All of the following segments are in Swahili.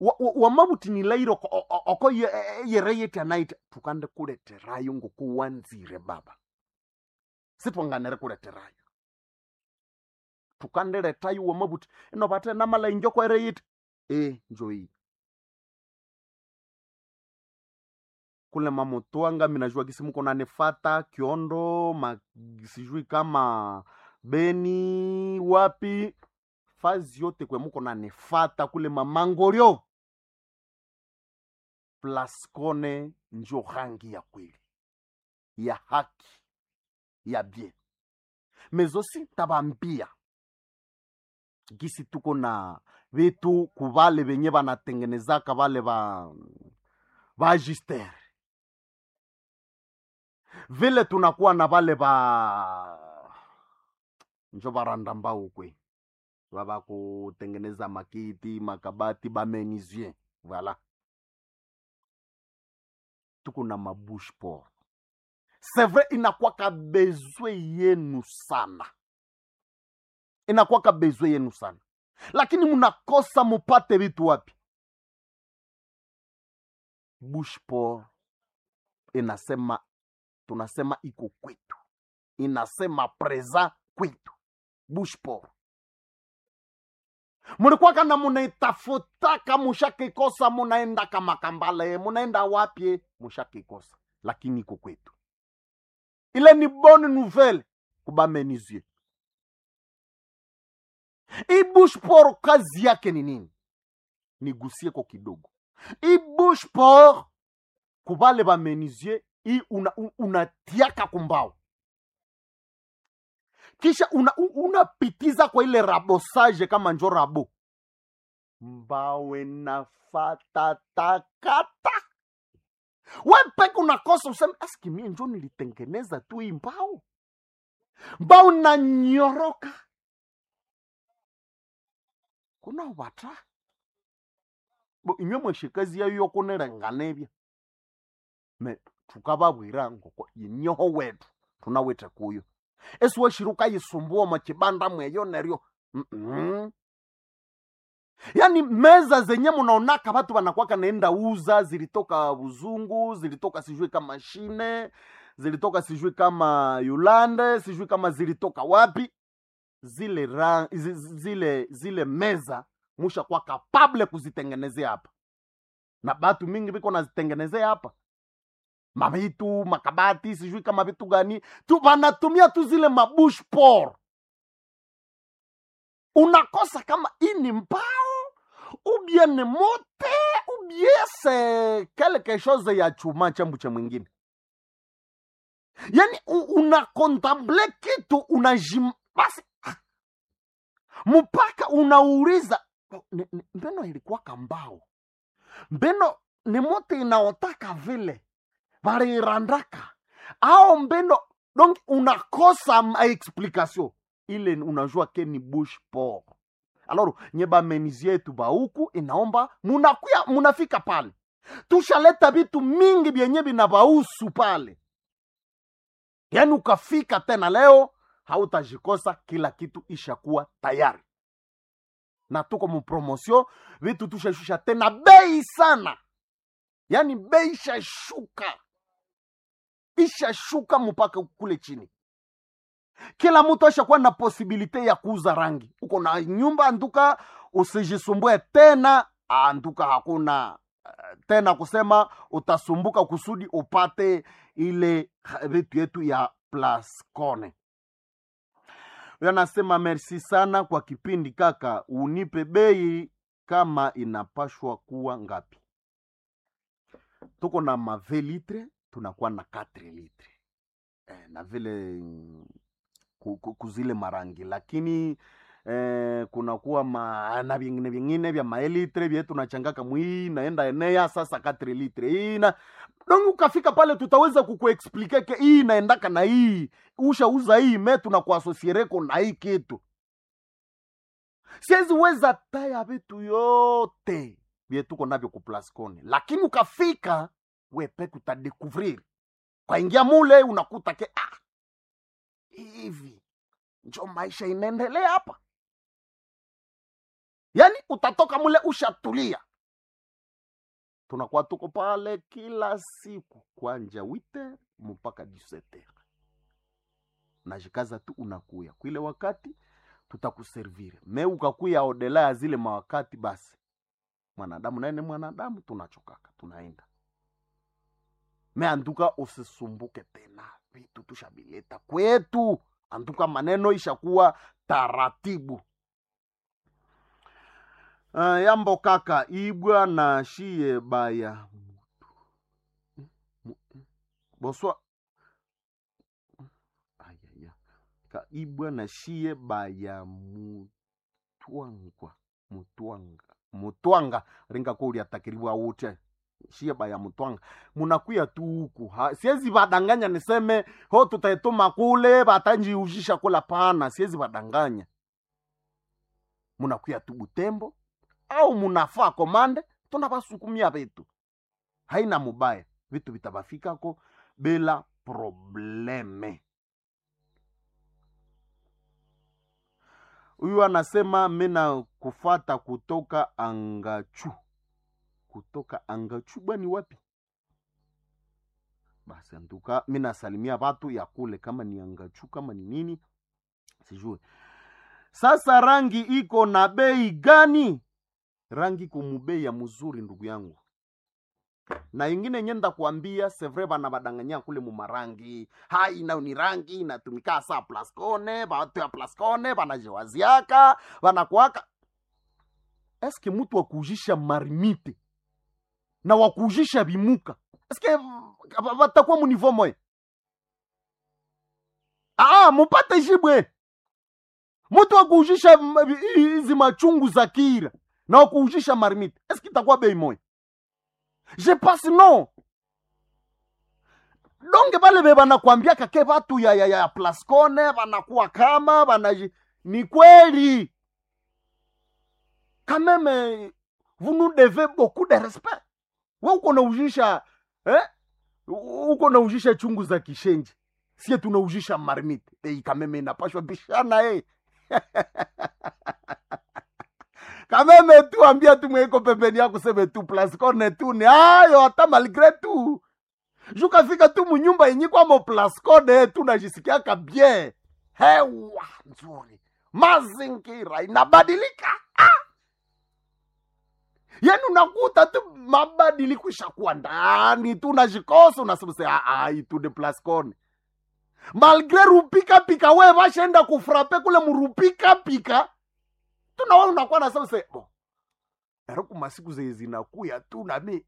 wamabuti nilairo oko yereyeti anaita tukande kuleterayo ngokuwanzire baba sitwanganere kuleterayo tukandeletayo wamabuti ino bate namala injoko ereyeti njoi kule mamotwanga minajua gisi muko nanefata Kiondo sijui kama Beni wapi fazi yote kwe muko nanefata kule mamangoryo Plascone njo rangi ya kweli ya haki ya bien mezosi tabambia gisi tuko na vitu kubale benye banatengenezaka bale ba Gister vile tunakuwa na bale njo baranda mbao kwe baba kutengeneza makiti makabati ba menuisier voilà tuko na mabush port c'est vrai inakuwa ka besoin yenu sana lakini mnakosa mupate vitu wapi bush port inasema tunasema iko kwetu inasema present kwetu bush port mulikuwa kana munaitafutaka mushakikosa munaenda kama Kambale munaenda wapi mushakikosa lakini iko kwetu ile ni bonne nouvelle kuba menuisier bush port kazi yake ni nini nigusie kwa kidogo bush port kubale ba menuisier unatiaka kumbao kisha unapitiza kwa ile rabosage kama njo rabo mbawe nafata takata wepeke unakosa useme aski mie njo nilitengeneza tu hii mbao na nyoroka kuna wata imwe mweshikazi ya yuyo nerenganebya me tukababwira ngoko inyoho wetu tunawete kuyo esiwe shiruka yisumbua machibanda mweyo neryo yani meza zenye munaonaka watu wanakuwaka naenda uza zilitoka Buzungu zilitoka sijui kama Shine zilitoka sijui kama Yulande sijui kama zilitoka wapi zile meza musha kwa capable kuzitengenezea hapa na batu mingi biko nazitengenezea hapa mabitu makabati sijui kama vitu gani tu wanatumia tu zile mabush port unakosa kama ini mbao ou bien ne mote ou bien c'est quelque chose ya chuma chambu cha mwingine yani unakontemple kitu unajimasi mpaka unauliza mbeno ilikuwa kambao mbeno ni mote inaotaka vile barirandaka au mbeno donc unakosa explication ile unajua ke ni bush port alors nyeba menuisier yetu ba huku inaomba munafika pale tushaleta vitu mingi byenye binabausu pale yani ukafika tena leo hautajikosa kila kitu ishakuwa tayari na tuko mu promotion vitu tushashusha tena bei sana yani bei ishashuka mpaka kule chini kila mtu ashakuwa na posibilite ya kuuza rangi uko na nyumba anduka usijisumbue tena anduka hakuna tena kusema utasumbuka kusudi upate ile vitu yetu ya Plascone. Yanasema merci sana kwa kipindi kaka, unipe bei kama inapashwa kuwa ngapi. Tuko na ma 20 litre, tunakuwa na 4 litre. Na vile kuzile marangi, lakini kunakuwa na vingine vya maelitre vya tunachangaka mwi naenda enea sasa 4 litre hii na donc ukafika pale tutaweza kukuexplique ke hii naendaka na hii ushauza hii metu na kuasosiereko na hii kitu. Siwezi weza taya vitu yote vyetu tuko navyo ku Plascone, lakini ukafika wepe kutadécouvrir kwa ingia mule unakuta ke hivi njo maisha inaendelea hapa. Yani utatoka mule ushatulia. tunakuwa tuko pale kila siku kuanja 8 mpaka 17. Najikaza tu unakuya kwa ile wakati tutakuservire. Me ukakuya odela ya zile mawakati basi. Mwanadamu naye mwanadamu, tunachokaka tunaenda. Me anduka usisumbuke tena. Vitu tushabileta kwetu. Anduka maneno ishakuwa taratibu. Yambo kaka ibwa na shie baya boswa ayaya ka ibwa na shie baya mutwanga ringa ko uli atakiriwa wote shie baya mutwanga munakuya tu huku siwezi badanganya niseme ho tutaituma kule batanji ujisha kula pana, siwezi badanganya. Munakuya tu Butembo au munafaa komande, tunabasukumia vitu. Haina mubaya, vitu vitabafika ko bila probleme. Huyu anasema mina kufata kutoka Angachu. Kutoka Angachu bani wapi? Basi antuka mina salimia watu ya kule, kama ni Angachu kama ni nini sijui. Sasa rangi iko na bei gani? Rangi kumubei ya mzuri ndugu yangu. Na ingine nyenda kuambia sevre bana badanganya kule mu marangi. Hai na ni rangi inatumika saa Plascone, watu ya Plascone banajewaziaka, banakuaka. Eske mtu wakujisha marimite na wakujisha bimuka, eske batakuwa mu niveau moya? Mupate jibwe. Mtu wakujisha hizi machungu za kira na wakujisha marimite, eske itakuwa bei moya? Je passe non. Donge bale beba na kuambia kake watu ya Plascone wanakuwa kama banaji, ni kweli. Quand même vous nous devez beaucoup de respect. Wewe uko na ujisha uko na ujisha chungu za kishenji, sie tunaujisha marimite. Quand même inapashwa bishana Kameme tu ambia tu mweko pembeni yako sebe tu Plascone tu ni ayo hata malgré tout. Juka fika tu munyumba yenye kwa mo Plascone tu najisikia bien. Hewa nzuri. Mazingira inabadilika. Yaani unakuta tu mabadiliko ishakuwa ndani tu najikosa unasema itu de Plascone. Malgré rupika pika wewe washaenda kufrape kule murupika pika. Tunaona unakuwa na sasa Eroku masiku zinakuya tu na mimi.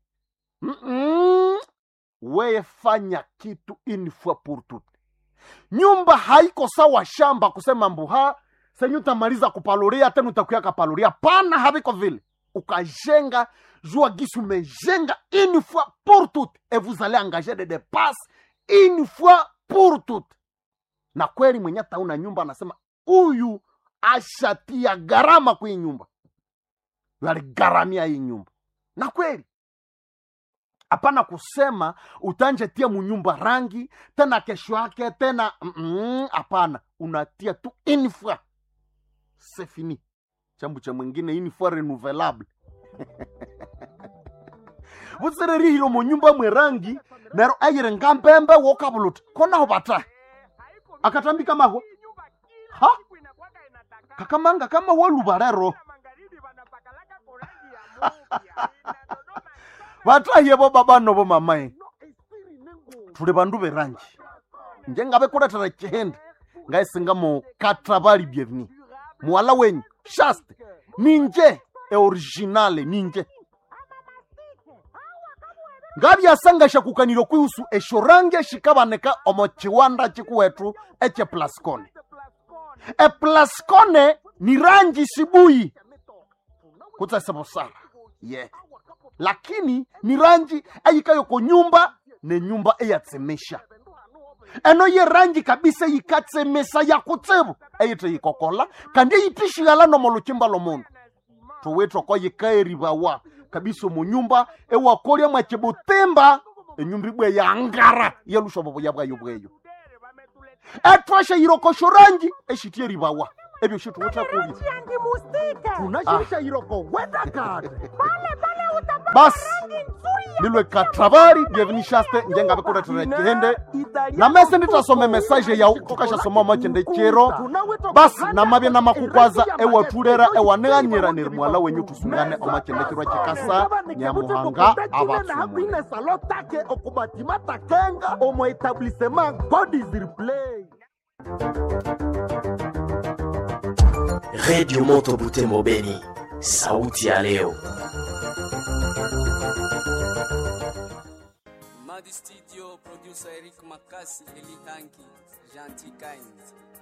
Wewe fanya kitu une fois pour toutes. Nyumba haiko sawa shamba kusema mbuha, sasa utamaliza kupaloria tena utakuya kapaloria. Pana habiko vile. Ukajenga, jua gisu mejenga une fois pour toutes et vous allez engager des dépenses une fois pour toutes. Na kweli mwenye tauna nyumba anasema huyu ashatia gharama kwa hii nyumba. Yale garamia hii nyumba. Na kweli. Hapana kusema utanje tia munyumba rangi tena kesho yake tena hapana, unatia tu une fois. C'est fini. Chambu cha mwingine une fois renouvelable. Wuzere hilo munyumba mwe rangi nero ayire ngambembe wokabulut. Kona hobata. Akatambi kama ho. Ha? Kakamanga kama wolubarero. Watahiye bo baba no mamae. Tule bandu berangi. Njengabe kula tara chehende. Ngaisinga mo katrabali bienvenue. Mwala wenyu shaste ninje originale ninje. Ngabi asanga shakukaniro kwiusu eshorange shikabaneka omochiwanda chikuwetu eche Plascone. Plascone ni rangi sibui. Kuta sabosara. Yeah. Lakini ni rangi ayikayo ko nyumba ne nyumba eyatsemesha. Eno ye rangi kabisa yikatsemesa ya kutsebu. Eyite yikokola kandi yitishi yala no moluchimba lomondo. Tuwetro ko yikaeri bawa kabisa mu nyumba ewakolya mwachebutemba enyumba bwe ya ngara yelushobo yabwa yobweyo. Etwashe yiroko shorangi eshitie ribawa. Ebyo shitu wota kubi. Tunashirisha yiroko weta card. Bas. nilwe katravari byevinishaste njenga bekora turekihende na mese nitasome message ya tukasha soma makende chero basi na mabye na makukwaza ewa turera ewa neganyira nirmwala wenyu tusungane omakende chero chikasa nyamuhanga abatsumwe salotake okubatima takenga omo etablissement God is replay. Radio Moto Butembo Beni, sauti ya leo. Madi Studio, producer Eric Makasi, Eli Hanki, Gentil Kind.